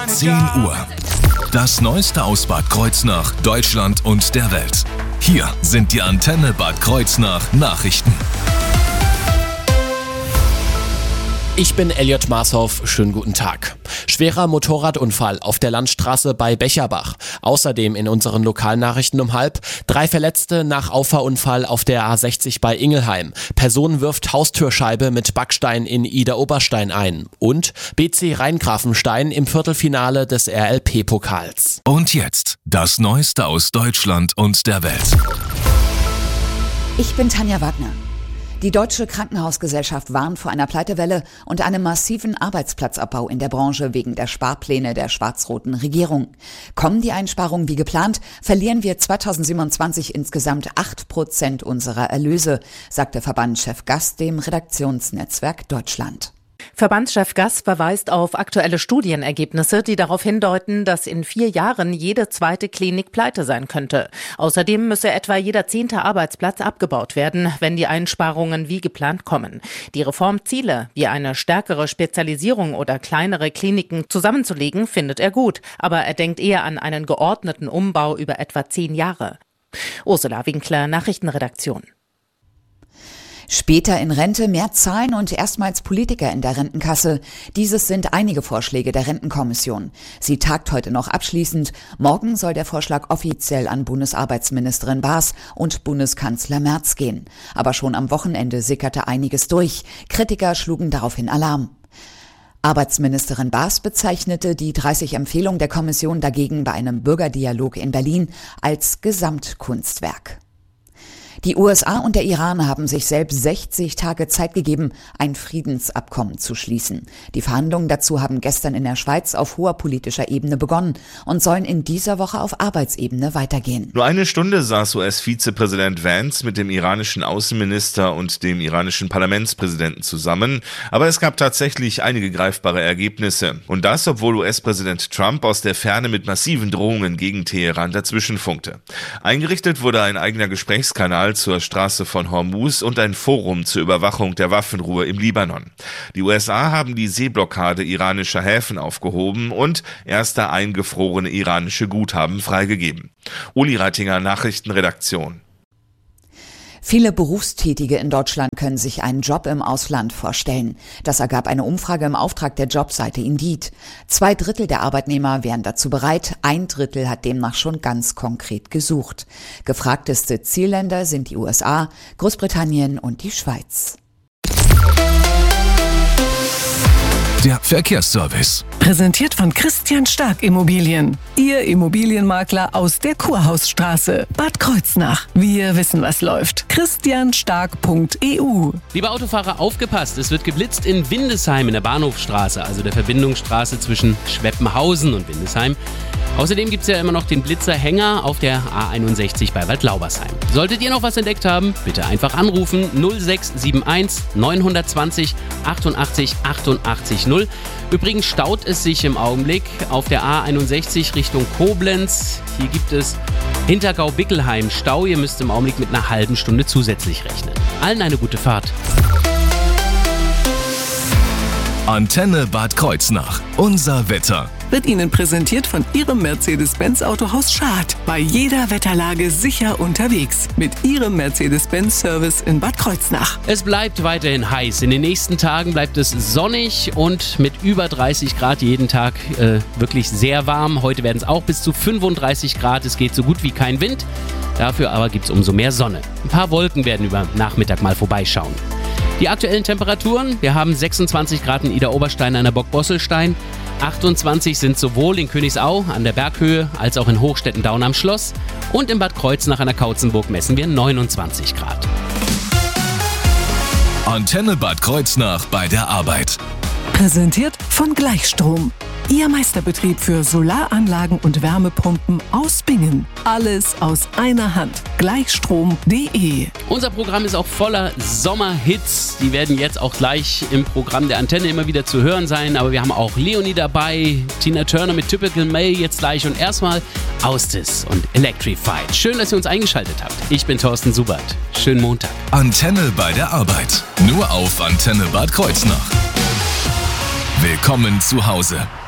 10 Uhr. Das Neueste aus Bad Kreuznach, Deutschland und der Welt. Hier sind die Antenne Bad Kreuznach Nachrichten. Ich bin Elliot Marshoff, schönen guten Tag. Schwerer Motorradunfall auf der Landstraße bei Becherbach. Außerdem in unseren Lokalnachrichten um 12:30 3 Verletzte nach Auffahrunfall auf der A60 bei Ingelheim. Person wirft Haustürscheibe mit Backstein in Idar-Oberstein ein. Und BC Rheingrafenstein im Viertelfinale des RLP-Pokals. Und jetzt das Neueste aus Deutschland und der Welt. Ich bin Tanja Wagner. Die Deutsche Krankenhausgesellschaft warnt vor einer Pleitewelle und einem massiven Arbeitsplatzabbau in der Branche wegen der Sparpläne der schwarz-roten Regierung. Kommen die Einsparungen wie geplant, verlieren wir 2027 insgesamt 8% unserer Erlöse, sagte Verbandschef Gass dem Redaktionsnetzwerk Deutschland. Verbandschef Gass verweist auf aktuelle Studienergebnisse, die darauf hindeuten, dass in 4 Jahren jede zweite Klinik pleite sein könnte. Außerdem müsse etwa jeder 10. Arbeitsplatz abgebaut werden, wenn die Einsparungen wie geplant kommen. Die Reformziele, wie eine stärkere Spezialisierung oder kleinere Kliniken zusammenzulegen, findet er gut. Aber er denkt eher an einen geordneten Umbau über etwa 10 Jahre. Ursula Winkler, Nachrichtenredaktion. Später in Rente, mehr zahlen und erstmals Politiker in der Rentenkasse. Dieses sind einige Vorschläge der Rentenkommission. Sie tagt heute noch abschließend. Morgen soll der Vorschlag offiziell an Bundesarbeitsministerin Baas und Bundeskanzler Merz gehen. Aber schon am Wochenende sickerte einiges durch. Kritiker schlugen daraufhin Alarm. Arbeitsministerin Baas bezeichnete die 30 Empfehlungen der Kommission dagegen bei einem Bürgerdialog in Berlin als Gesamtkunstwerk. Die USA und der Iran haben sich selbst 60 Tage Zeit gegeben, ein Friedensabkommen zu schließen. Die Verhandlungen dazu haben gestern in der Schweiz auf hoher politischer Ebene begonnen und sollen in dieser Woche auf Arbeitsebene weitergehen. Nur eine Stunde saß US-Vizepräsident Vance mit dem iranischen Außenminister und dem iranischen Parlamentspräsidenten zusammen. Aber es gab tatsächlich einige greifbare Ergebnisse. Und das, obwohl US-Präsident Trump aus der Ferne mit massiven Drohungen gegen Teheran dazwischenfunkte. Eingerichtet wurde ein eigener Gesprächskanal zur Straße von Hormuz und ein Forum zur Überwachung der Waffenruhe im Libanon. Die USA haben die Seeblockade iranischer Häfen aufgehoben und erste eingefrorene iranische Guthaben freigegeben. Uli Reitinger, Nachrichtenredaktion. Viele Berufstätige in Deutschland können sich einen Job im Ausland vorstellen. Das ergab eine Umfrage im Auftrag der Jobseite Indeed. 2/3 der Arbeitnehmer wären dazu bereit, 1/3 hat demnach schon ganz konkret gesucht. Gefragteste Zielländer sind die USA, Großbritannien und die Schweiz. Der Verkehrsservice. Präsentiert von Christian Stark Immobilien. Ihr Immobilienmakler aus der Kurhausstraße, Bad Kreuznach. Wir wissen, was läuft. christianstark.eu. Liebe Autofahrer, aufgepasst! Es wird geblitzt in Windesheim in der Bahnhofstraße, also der Verbindungsstraße zwischen Schweppenhausen und Windesheim. Außerdem gibt es ja immer noch den Blitzerhänger auf der A61 bei Waldlaubersheim. Solltet ihr noch was entdeckt haben, bitte einfach anrufen 0671 920 88 88 0. Übrigens staut es sich im Augenblick auf der A61 Richtung Koblenz. Hier gibt es Hintergau-Bickelheim Stau. Ihr müsst im Augenblick mit einer halben Stunde zusätzlich rechnen. Allen eine gute Fahrt. Antenne Bad Kreuznach. Unser Wetter. Wird Ihnen präsentiert von Ihrem Mercedes-Benz Autohaus Schad. Bei jeder Wetterlage sicher unterwegs. Mit Ihrem Mercedes-Benz-Service in Bad Kreuznach. Es bleibt weiterhin heiß. In den nächsten Tagen bleibt es sonnig und mit über 30 Grad jeden Tag wirklich sehr warm. Heute werden es auch bis zu 35 Grad. Es geht so gut wie kein Wind. Dafür aber gibt es umso mehr Sonne. Ein paar Wolken werden über Nachmittag mal vorbeischauen. Die aktuellen Temperaturen, wir haben 26 Grad in Idar-Oberstein an der Bock-Bosselstein, 28 sind sowohl in Königsau an der Berghöhe als auch in Hochstetten-Daun am Schloss und in Bad Kreuznach an der Kautzenburg messen wir 29 Grad. Antenne Bad Kreuznach bei der Arbeit. Präsentiert von Gleichstrom. Ihr Meisterbetrieb für Solaranlagen und Wärmepumpen aus Bingen. Alles aus einer Hand. Gleichstrom.de. Unser Programm ist auch voller Sommerhits. Die werden jetzt auch gleich im Programm der Antenne immer wieder zu hören sein. Aber wir haben auch Leonie dabei, Tina Turner mit Typical May jetzt gleich und erstmal Austis und Electrified. Schön, dass ihr uns eingeschaltet habt. Ich bin Thorsten Subert. Schönen Montag. Antenne bei der Arbeit. Nur auf Antenne Bad Kreuznach. Willkommen zu Hause.